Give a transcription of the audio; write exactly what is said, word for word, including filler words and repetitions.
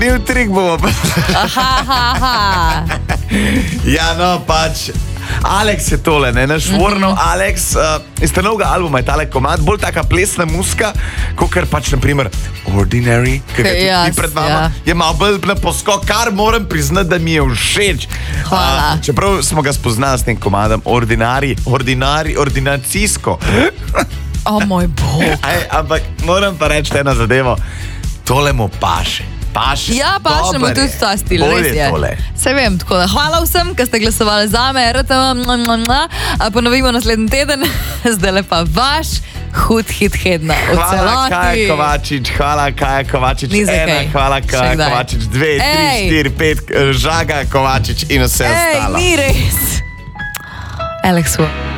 Bil trik bomo pa. Aha, aha, aha. Ja, no, pač. Alex je tole, ne, naš Warno, mm-hmm. Alex, uh, iz novega albuma je tale komad, bolj taka plesna muska, kot kar pač, naprimer, Ordinary, ki ga Yes, tudi pred vama, ja. je malo bolj na poskok, kar moram priznati, da mi je všeč. Hvala. Uh, čeprav smo ga spoznali s tem komadom, Ordinary, Ordinary, ordinacijsko. O moj bog. Aj, ampak moram pa reči eno zadevo, tole mu paše. Paše, Ja, pač nam tudi ta stil, res je. Tole. Se vem, tako da hvala vsem, ki ste glasovali za me, R T M, ponovimo naslednji teden, zdaj le pa vaš hud hit hedna. V Hvala, celoti. Kaja Kovačič, hvala, Kaja Kovačič, Ni za ena, kaj. hvala, Še Kaja kdaj. Kovačič, dve, tri, Ej. štiri, pet, Žaga Kovačič in vse Ej, ostalo. ni res. Alex War.